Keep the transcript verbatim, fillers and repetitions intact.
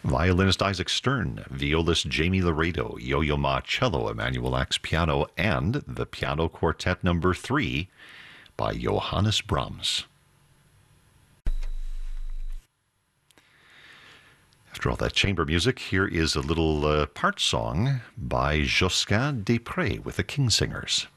Violinist Isaac Stern, violist Jamie Laredo, Yo-Yo Ma cello, Emanuel Ax piano, and the Piano Quartet number three by Johannes Brahms. After all that chamber music, here is a little uh, part song by Josquin des Prez with the Kingsingers.